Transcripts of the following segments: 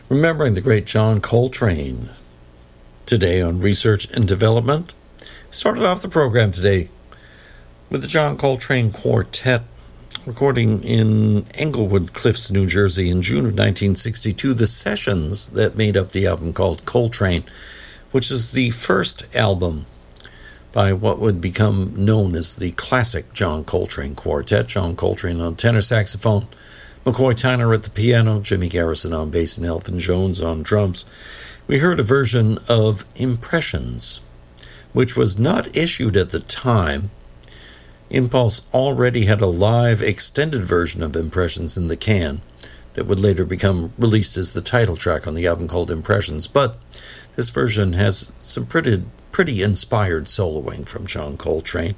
Remembering the great John Coltrane today on Research and Development. Started off the program today with the John Coltrane Quartet, recording in Englewood Cliffs, New Jersey in June of 1962, the sessions that made up the album called Coltrane, which is the first album by what would become known as the classic John Coltrane Quartet. John Coltrane on tenor saxophone, McCoy Tyner at the piano, Jimmy Garrison on bass, and Elvin Jones on drums. We heard a version of Impressions, which was not issued at the time. Impulse already had a live extended version of Impressions in the can that would later become released as the title track on the album called Impressions, but this version has some pretty inspired soloing from John Coltrane.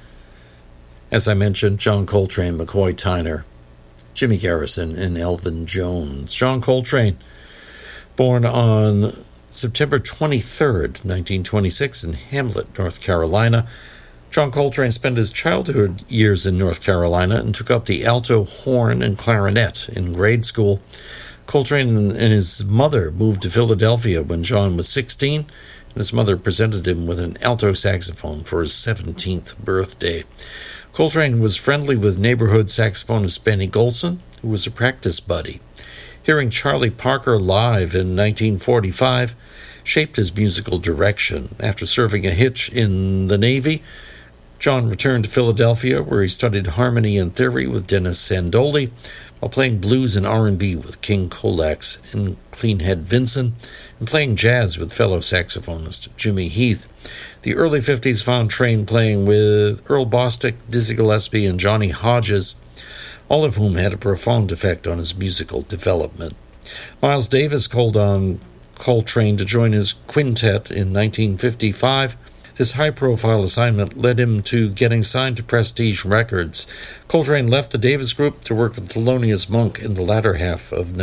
As I mentioned, John Coltrane, McCoy Tyner, Jimmy Garrison, and Elvin Jones. John Coltrane, born on September 23rd, 1926 in Hamlet, North Carolina. John Coltrane spent his childhood years in North Carolina and took up the alto, horn, and clarinet in grade school. Coltrane and his mother moved to Philadelphia when John was 16, and his mother presented him with an alto saxophone for his 17th birthday. Coltrane was friendly with neighborhood saxophonist Benny Golson, who was a practice buddy. Hearing Charlie Parker live in 1945 shaped his musical direction. After serving a hitch in the Navy, John returned to Philadelphia, where he studied harmony and theory with Dennis Sandoli, while playing blues and R&B with King Colax and Cleanhead Vinson, and playing jazz with fellow saxophonist Jimmy Heath. The early 50s found Train playing with Earl Bostic, Dizzy Gillespie, and Johnny Hodges, all of whom had a profound effect on his musical development. Miles Davis called on Coltrane to join his quintet in 1955. This high-profile assignment led him to getting signed to Prestige Records. Coltrane left the Davis Group to work with Thelonious Monk in the latter half of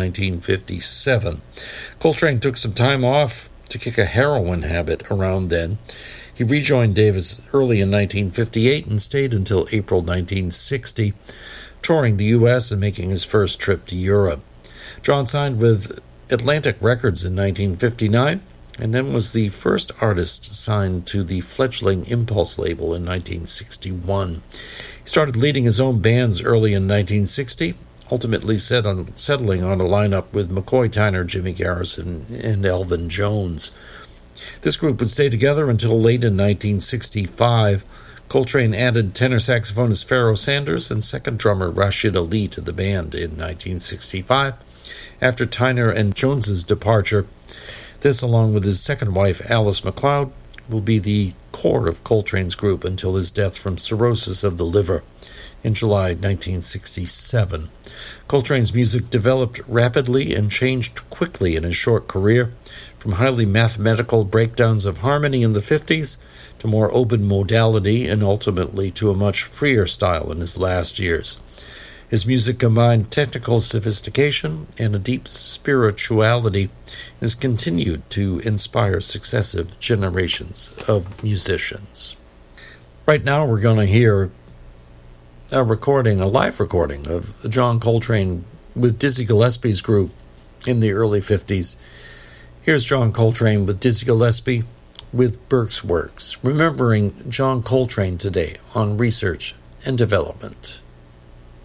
1957. Coltrane took some time off to kick a heroin habit around then. He rejoined Davis early in 1958 and stayed until April 1960, touring the U.S. and making his first trip to Europe. John signed with Atlantic Records in 1959, and then was the first artist signed to the fledgling Impulse label in 1961. He started leading his own bands early in 1960, ultimately settling on a lineup with McCoy Tyner, Jimmy Garrison, and Elvin Jones. This group would stay together until late in 1965. Coltrane added tenor saxophonist Pharoah Sanders and second drummer Rashid Ali to the band in 1965. After Tyner and Jones's departure, this, along with his second wife, Alice MacLeod, will be the core of Coltrane's group until his death from cirrhosis of the liver in July 1967. Coltrane's music developed rapidly and changed quickly in his short career, from highly mathematical breakdowns of harmony in the 50s to more open modality and ultimately to a much freer style in his last years. His music combined technical sophistication and a deep spirituality and has continued to inspire successive generations of musicians. Right now we're going to hear a live recording of John Coltrane with Dizzy Gillespie's group in the early 50s. Here's John Coltrane with Dizzy Gillespie with Burke's Works, remembering John Coltrane today on Research and Development.